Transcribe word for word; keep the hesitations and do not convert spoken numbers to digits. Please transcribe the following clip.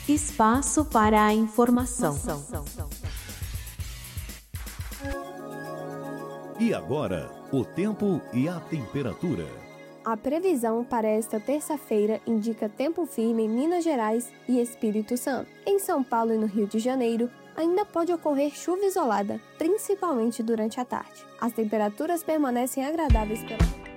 Espaço para a informação. E agora, o tempo e a temperatura. A previsão para esta terça-feira indica tempo firme em Minas Gerais e Espírito Santo. Em São Paulo e no Rio de Janeiro, ainda pode ocorrer chuva isolada, principalmente durante a tarde. As temperaturas permanecem agradáveis pela